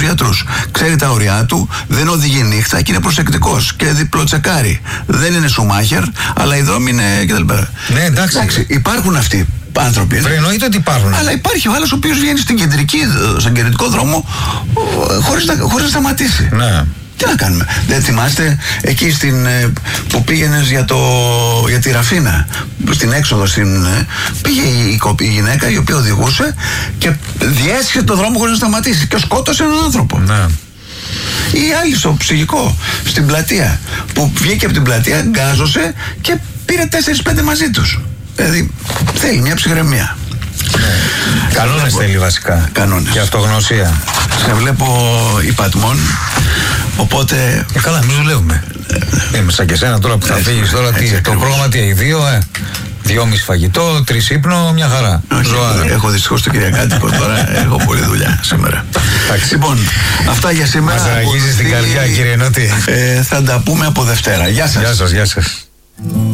γιατρούς. Ξέρει τα ωριά του, δεν οδηγεί νύχτα και είναι προσεκτικός και διπλοτσεκάρει. Δεν είναι Σουμάχερ, αλλά οι δρόμοι είναι κτλ. Ναι, εντάξει. Υπάρχουν αυτοί άνθρωποι. Εννοείται ότι υπάρχουν. Αλλά υπάρχει ο άλλος ο οποίος βγαίνει στον κεντρικό δρόμο χωρίς να σταματήσει. Ναι. Τι να κάνουμε. Δεν θυμάστε εκεί που πήγαινες για τη Ραφίνα, στην έξοδο πήγε η γυναίκα η οποία οδηγούσε και διέσχε το δρόμο χωρίς να σταματήσει και σκότωσε έναν άνθρωπο. Ναι. Ή άλλη στο ψυχικό, στην πλατεία, που βγήκε από την πλατεία, γκάζωσε και πήρε 4-5 μαζί τους. Δηλαδή θέλει μια ψυχραιμία. Κανόνες θέλει βασικά. Κανόνες. Και αυτογνωσία. Σε βλέπω υπατμών, οπότε. Καλά, εμείς δουλεύουμε. Είμαι σαν και εσένα τώρα που θα φύγεις τώρα. Το πρόγραμμα τι έχει, 2,5 φαγητό, 3 ύπνο, μια χαρά. Έχω δυστυχώς το Κυριακάτικο τώρα, έχω πολλή δουλειά σήμερα. Λοιπόν, αυτά για σήμερα. Μας αγγίζεις την καρδιά, κύριε Νότι. Θα τα πούμε από Δευτέρα. Γεια σας. Γεια σας.